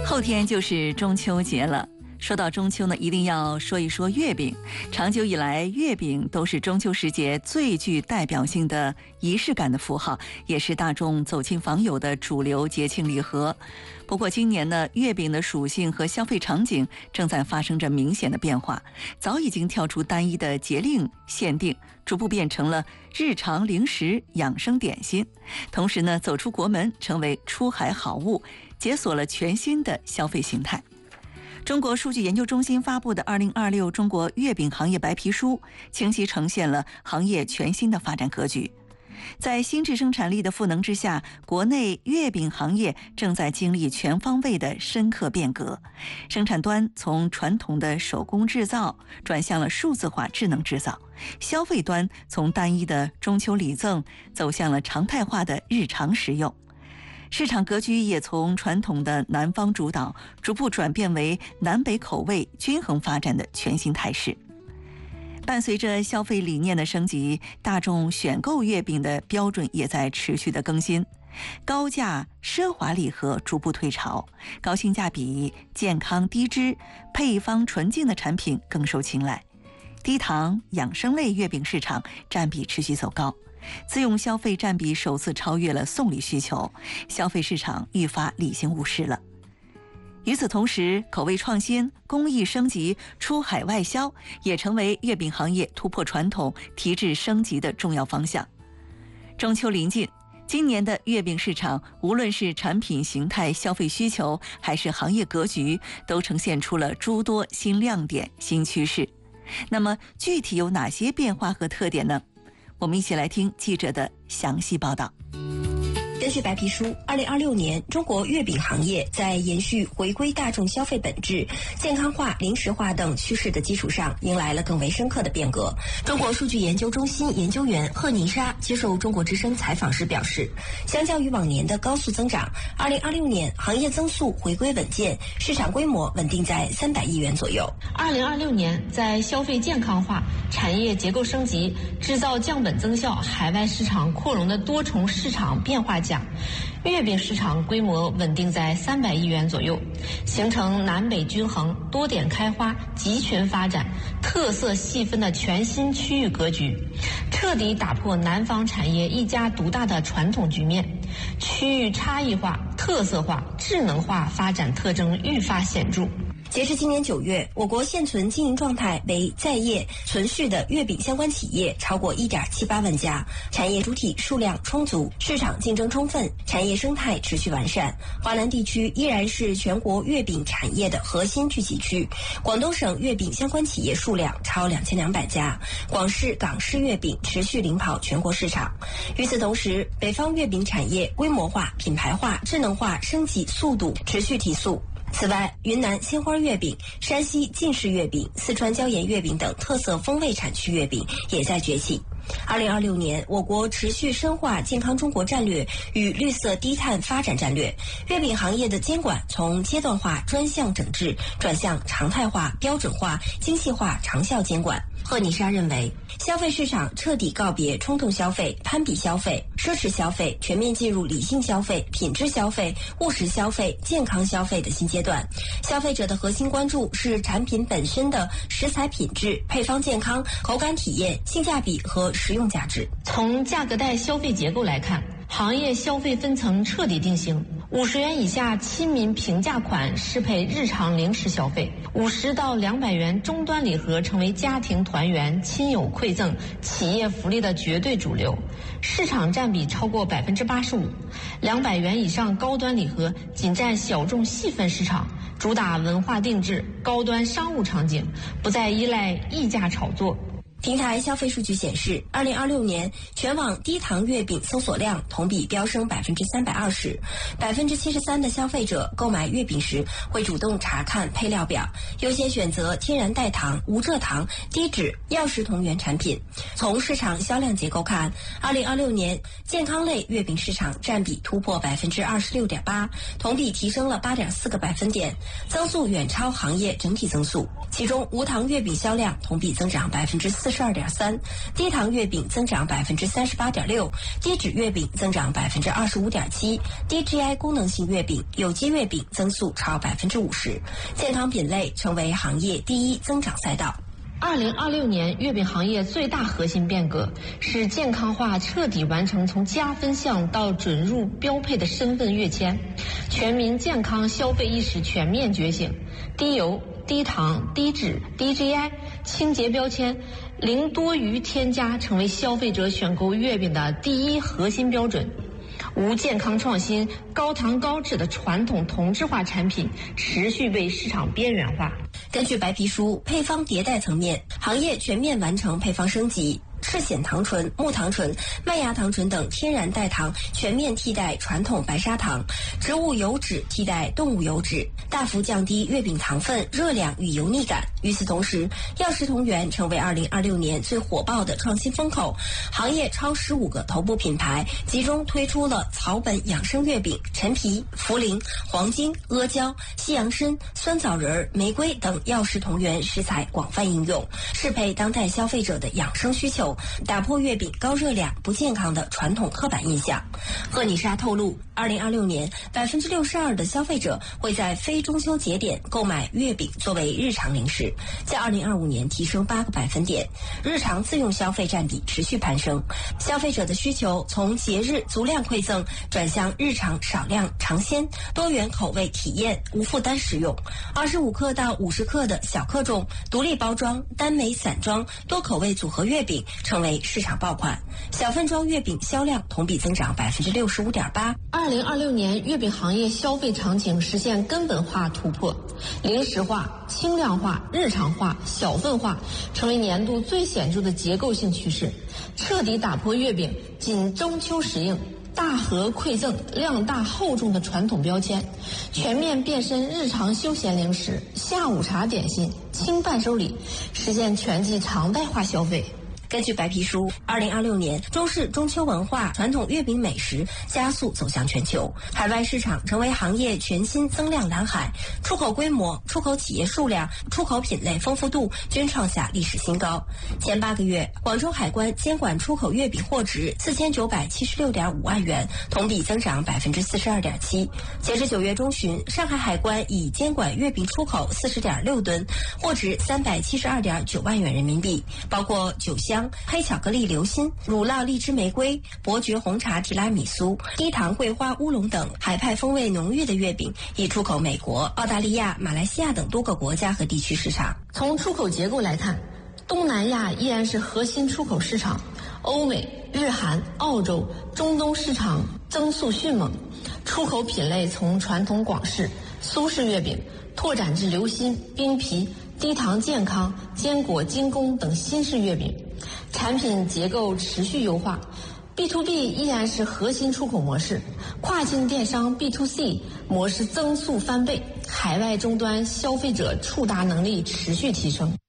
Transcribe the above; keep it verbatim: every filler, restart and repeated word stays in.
后天就是中秋节了。说到中秋呢，一定要说一说月饼。长久以来，月饼都是中秋时节最具代表性的仪式感的符号，也是大众走亲访友的主流节庆礼盒。不过今年呢，月饼的属性和消费场景正在发生着明显的变化，早已经跳出单一的节令限定，逐步变成了日常零食、养生点心。同时呢，走出国门，成为出海好物，解锁了全新的消费形态。中国数据研究中心发布的《二零二六中国月饼行业白皮书》清晰呈现了行业全新的发展格局。在新质生产力的赋能之下，国内月饼行业正在经历全方位的深刻变革。生产端从传统的手工制造转向了数字化智能制造，消费端从单一的中秋礼赠走向了常态化的日常食用。市场格局也从传统的南方主导，逐步转变为南北口味均衡发展的全新态势。伴随着消费理念的升级，大众选购月饼的标准也在持续的更新。高价奢华礼盒逐步退潮，高性价比、健康低脂、配方纯净的产品更受青睐。低糖养生类月饼市场占比持续走高，自用消费占比首次超越了送礼需求，消费市场愈发理性务实了。与此同时，口味创新、工艺升级、出海外销也成为月饼行业突破传统、提质升级的重要方向。中秋临近，今年的月饼市场，无论是产品形态、消费需求，还是行业格局，都呈现出了诸多新亮点、新趋势。那么，具体有哪些变化和特点呢？我们一起来听记者的详细报道。 根据白皮书，二零二六年中国月饼行业在延续回归大众消费本质、健康化、零食化等趋势的基础上，迎来了更为深刻的变革。中国数据研究中心研究员贺妮莎接受中国之声采访时表示，相较于往年的高速增长，二零二六年行业增速回归稳健，市场规模稳定在三百亿元左右。 二零二六年，在消费健康化、产业结构升级、制造降本增效、海外市场扩容的多重市场变化下，月饼市场规模稳定在三百亿元左右，形成南北均衡、多点开花、集群发展、特色细分的全新区域格局，彻底打破南方产业一家独大的传统局面，区域差异化、特色化、智能化发展特征愈发显著。 截至今年九月，我国现存经营状态为在业存续的月饼相关企业超过 一点七八万家，产业主体数量充足，市场竞争充分，产业生态持续完善。华南地区依然是全国月饼产业的核心聚集区，广东省月饼相关企业数量超两千两百家，广式、港式月饼持续领跑全国市场。与此同时，北方月饼产业规模化、品牌化、智能化升级速度持续提速。此外，云南鲜花月饼、山西晋式月饼、四川椒盐月饼等特色风味产区月饼也在崛起。二零二六年，我国持续深化健康中国战略与绿色低碳发展战略，月饼行业的监管从阶段化专项整治转向常态化、标准化、精细化长效监管。贺妮莎认为，消费市场彻底告别冲动消费、攀比消费、奢侈消费，全面进入理性消费、品质消费、务实消费、健康消费的新阶段。消费者的核心关注是产品本身的食材品质、配方健康、口感体验、性价比和实用价值。 从价格带消费结构来看，行业消费分层彻底定型。五十元以下亲民平价款适配日常零食消费，五十到两百元终端礼盒成为家庭团圆、亲友馈赠、企业福利的绝对主流，市场占比超过百分之八十五。两百元以上高端礼盒仅占小众细分市场，主打文化定制、高端商务场景，不再依赖溢价炒作。 平台消费数据显示，二零二六年全网低糖月饼搜索量同比飙升百分之三百二十，百分之七十三的消费者购买月饼时会主动查看配料表，优先选择天然代糖、无蔗糖、低脂、药食同源产品。从市场销量结构看，二零二六年健康类月饼市场占比突破百分之二十六点八，同比提升了八点四个百分点，增速远超行业整体增速。其中无糖月饼销量同比增长百分之四十。 十二点三，低糖月饼增长百分之三十八点六，低脂月饼增长百分之二十五点七，低 G I 功能性月饼、有机月饼增速超百分之五十，健康品类成为行业第一增长赛道。 二零二六年月饼行业最大核心变革是健康化彻底完成从加分项到准入标配的身份跃迁，全民健康消费意识全面觉醒，低油、低糖、低脂、低 G I、清洁标签、零多余添加成为消费者选购月饼的第一核心标准。无健康创新、高糖高脂的传统同质化产品持续被市场边缘化。 根据白皮书，配方迭代层面，行业全面完成配方升级。赤藓糖醇、木糖醇、麦芽糖醇等天然代糖全面替代传统白砂糖，植物油脂替代动物油脂，大幅降低月饼糖分、热量与油腻感。与此同时，药食同源成为二零二六年最火爆的创新风口，行业超十五个头部品牌集中推出了草本养生月饼、陈皮、茯苓、黄精、阿胶、西洋参、酸枣仁、玫瑰等药食同源食材广泛应用，适配当代消费者的养生需求，打破月饼高热量、不健康的传统刻板印象。赫尼莎透露，二零二六年百分之六十二的消费者会在非中秋节点购买月饼作为日常零食，较二零二五年提升八个百分点，日常自用消费占比持续攀升。消费者的需求从节日足量馈赠转向日常少量尝鲜、多元口味体验、无负担食用。二十五克到五十克的小克重、独立包装、单枚散装、多口味组合月饼成为市场爆款，小份装月饼销量同比增长百分之六十五点八。 二零二六年月饼行业消费场景实现根本化突破，零食化、轻量化、日常化、小份化成为年度最显著的结构性趋势，彻底打破月饼仅中秋时令、大盒馈赠、量大厚重的传统标签，全面变身日常休闲零食、下午茶点心、轻伴手礼，实现全季常态化消费。 根据白皮书，二零二六年中式中秋文化、传统月饼美食加速走向全球，海外市场成为行业全新增量蓝海，出口规模、出口企业数量、出口品类丰富度均创下历史新高。前八个月，广州海关监管出口月饼货值四千九百七十六点五万元，同比增长百分之四十二点七。截至九月中旬，上海海关已监管月饼出口四十点六吨，货值三百七十二点九万元人民币，包括酒香、黑巧克力流心、乳酪荔枝玫瑰、伯爵红茶提拉米苏、低糖桂花乌龙等海派风味浓郁的月饼已出口美国、澳大利亚、马来西亚等多个国家和地区市场。 从出口结构来看，东南亚依然是核心出口市场，欧美、日韩、澳洲、中东市场增速迅猛，出口品类从传统广式、苏式月饼拓展至流心、冰皮、低糖健康、坚果精工等新式月饼，产品结构持续优化。B to B 依然是核心出口模式，跨境电商 B to C 模式增速翻倍，海外终端消费者触达能力持续提升。